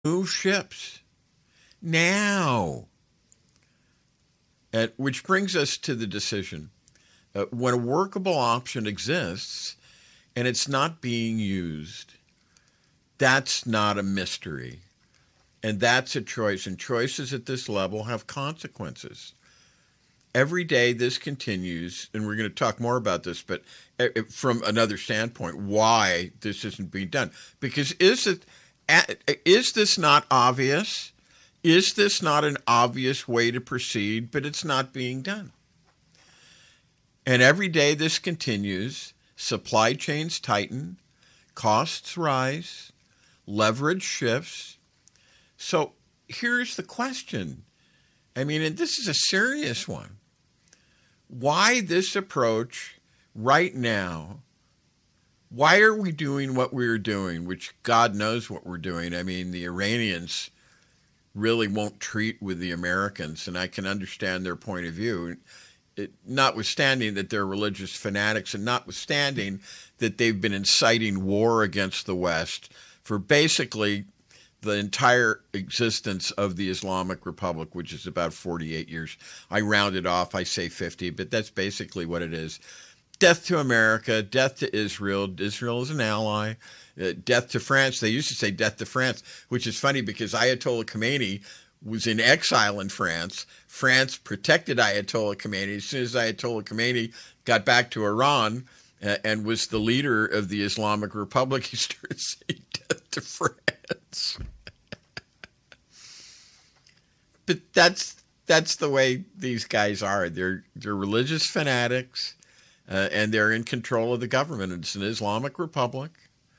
Move ships now. Which brings us to the decision. When a workable option exists and it's not being used, that's not a mystery. And that's a choice. And choices at this level have consequences. Every day this continues, and we're going to talk more about this, but from another standpoint, why this isn't being done. Because is this not obvious? Is this not an obvious way to proceed, but it's not being done? And every day this continues, supply chains tighten, costs rise, leverage shifts. So here's the question. I mean, and this is a serious one. Why this approach right now? Why are we doing what we're doing, which God knows what we're doing? I mean, the Iranians really won't treat with the Americans, and I can understand their point of view, notwithstanding that they're religious fanatics and notwithstanding that they've been inciting war against the West for basically the entire existence of the Islamic Republic, which is about 48 years. I round it off, I say 50, but that's basically what it is. Death to America, death to Israel. Israel is an ally. Death to France. They used to say death to France, which is funny because Ayatollah Khomeini was in exile in France. France protected Ayatollah Khomeini. As soon as Ayatollah Khomeini got back to Iran and was the leader of the Islamic Republic, he started saying death to France. But that's the way these guys are. They're religious fanatics, and they're in control of the government. It's an Islamic Republic.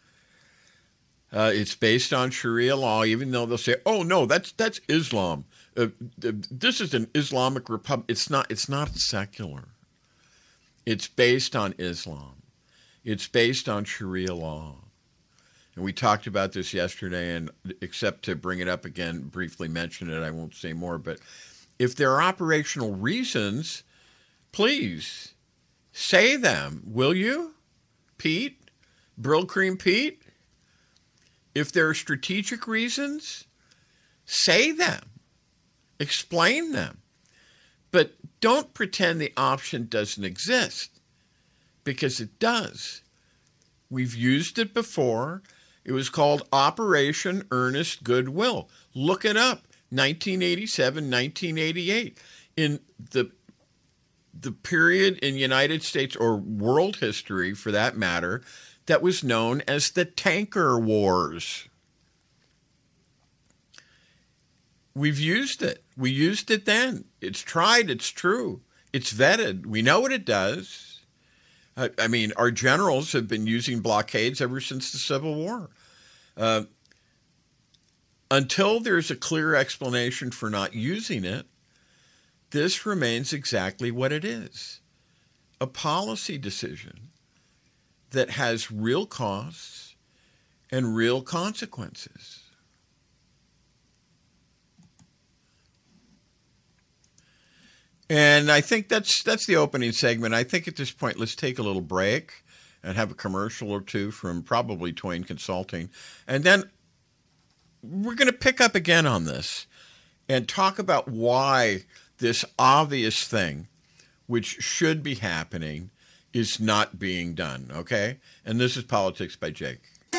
It's based on Sharia law, even though they'll say, "Oh no, that's Islam. This is an Islamic Republic." It's not secular. It's based on Islam. It's based on Sharia law. And we talked about this yesterday, and except to bring it up again, briefly mention it, I won't say more. But if there are operational reasons, please say them, will you, Pete? Brylcreem Pete? If there are strategic reasons, say them. Explain them. But don't pretend the option doesn't exist, because it does. We've used it before. It was called Operation Earnest Goodwill. Look it up, 1987, 1988. In the period in United States, or world history for that matter, that was known as the Tanker Wars. We've used it. We used it then. It's tried. It's true. It's vetted. We know what it does. I mean, our generals have been using blockades ever since the Civil War. Until there's a clear explanation for not using it, this remains exactly what it is. A policy decision that has real costs and real consequences. And I think that's the opening segment. I think at this point, let's take a little break and have a commercial or two from probably Twain Consulting. And then we're going to pick up again on this and talk about why this obvious thing, which should be happening, is not being done, okay? And this is Politics by Jake.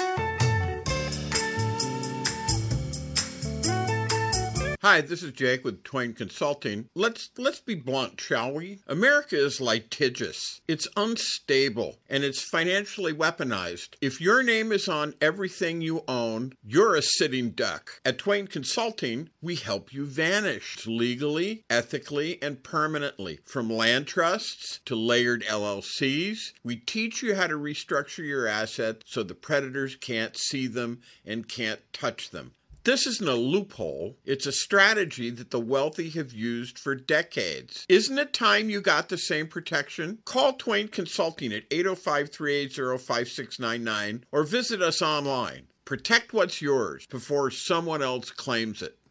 Hi, this is Jake with Twain Consulting. Let's be blunt, shall we? America is litigious. It's unstable, and it's financially weaponized. If your name is on everything you own, you're a sitting duck. At Twain Consulting, we help you vanish legally, ethically, and permanently. From land trusts to layered LLCs, we teach you how to restructure your assets so the predators can't see them and can't touch them. This isn't a loophole. It's a strategy that the wealthy have used for decades. Isn't it time you got the same protection? Call Twain Consulting at 805-380-5699 or visit us online. Protect what's yours before someone else claims it.